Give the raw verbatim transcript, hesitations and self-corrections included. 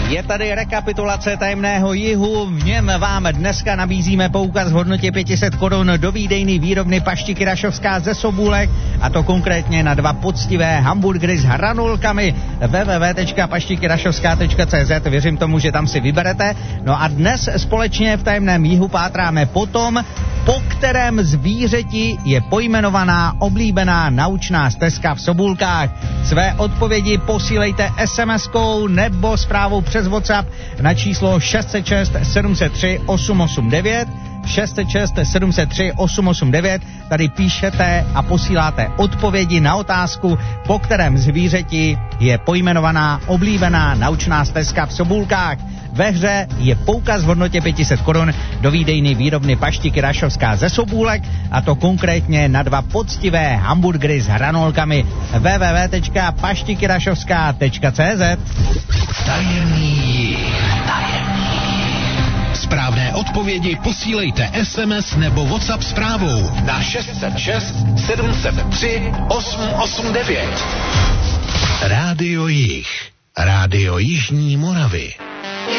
Je tady rekapitulace tajemného jihu, v něm vám dneska nabízíme poukaz v hodnotě pět set korun do výdejny výrobny Paštiky Rašovská ze Sobůlek, a to konkrétně na dva poctivé hamburgery s hranolkami. w w w tečka paštiky rašovská tečka c z, věřím tomu, že tam si vyberete. No a dnes společně v tajemném jihu pátráme po tom, po kterém zvířeti je pojmenovaná oblíbená naučná stezka v Sobůlkách. Své odpovědi posílejte es em eskou nebo zprávou přes WhatsApp na číslo šest set šest sedm set tři osm osm devět, šest set šest sedm set tři osm osm devět. Tady píšete a posíláte odpovědi na otázku, po kterém zvířeti je pojmenovaná oblíbená naučná stezka v Sobůlkách. Ve hře je poukaz v hodnotě pět set korun do výdejny výrobny Paštiky Rašovská ze Sobůlek, a to konkrétně na dva poctivé hamburgery s hranolkami. w w w tečka paštiky rašovská tečka c z. Tajemný tajemný. Správné odpovědi posílejte es em es nebo WhatsApp zprávou na šest set šest sedm set tři osm osm devět. Rádio Jih. Rádio Jižní Moravy.